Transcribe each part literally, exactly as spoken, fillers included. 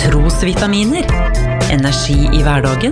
Trosvitaminer. Energi i hverdagen.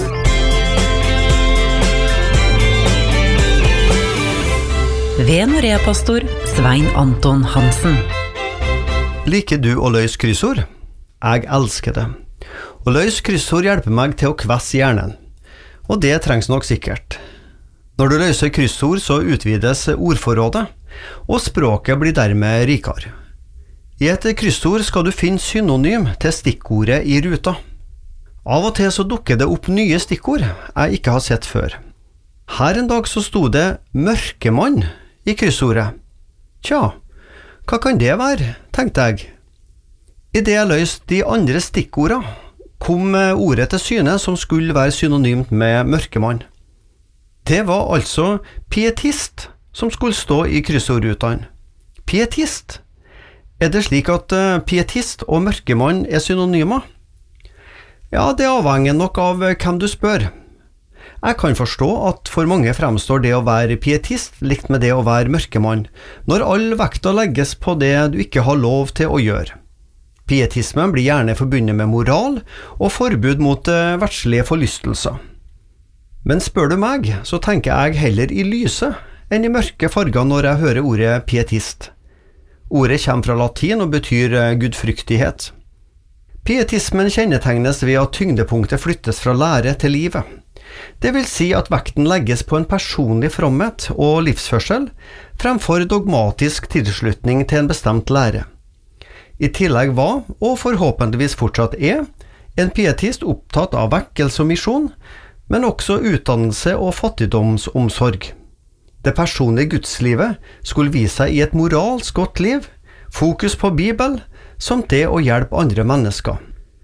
Ved Norea-pastor Svein Anton Hansen. Liker du å løse kryssord? Jeg elsker det. Å løse kryssord hjelper meg til å kvesse hjernen. Og det trengs nok sikkert. Når du løser kryssord så utvides ordforrådet, og språket blir dermed rikere. I et kryssord skal du finne synonym til stikkordet i ruta. Av og til så dukker det opp nye stikkord jeg ikke har sett før. Her en dag så sto det mørkemann i kryssordet. Tja, hva kan det være, tenkte jeg. I det jeg løste de andre stikkordene, kom ordet til syne som skulle være synonymt med mørkemann. Det var altså pietist som skulle stå i kryssordrutene. Pietist? Er det slik at pietist og mørkemann er synonymer? Ja, det avhenger nok av hvem du spør. Jeg kan forstå at for mange fremstår det å være pietist likt med det å være mørkemann, når all vekta legges på det du ikke har lov til å gjøre. Pietismen blir gjerne forbundet med moral og forbud mot verdslige forlystelser. Men spør du meg, så tenker jeg heller i lyse enn i mørke farger når jeg hører ordet pietist. Ordet kommer fra latin og betyr gudfryktighet. Pietismen kjennetegnes ved at tyngdepunktet flyttes fra lære til livet. Det vil si at vekten legges på en personlig fromhet og livsførsel, fremfor dogmatisk tilslutning til en bestemt lære. I tillegg var, og forhåpentligvis fortsatt er, en pietist opptatt av vekkelse og misjon, men også utdannelse og fattigdomsomsorg. Det personlige gudslivet skulle vise seg i et moralsk godt liv, fokus på Bibel, samt det å hjelpe andre mennesker.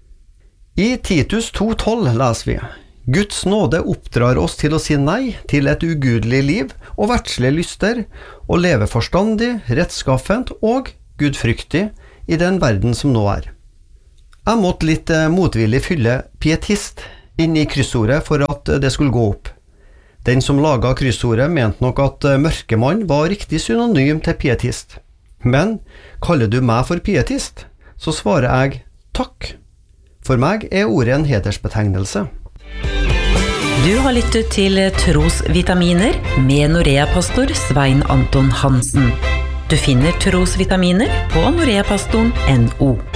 I Titus to tolv leser vi: Guds nåde oppdrar oss til å si nei til et ugudelig liv og verdslige lyster, og leve forstandig, rettskaffent og gudfryktig i den verden som nå er. Jeg måtte litt motvillig fylle pietist inn i kryssordet for at det skulle gå opp. Den som laget kryssordet mente nok at mørkemann var riktig synonym til pietist. Men kaller du meg for pietist, så svarer jeg takk. For meg er ordet en hedersbetegnelse. Du har lyttet til Trosvitaminer med Norea-pastor Svein Anton Hansen. Du finner Trosvitaminer på noreapastoren punktum no.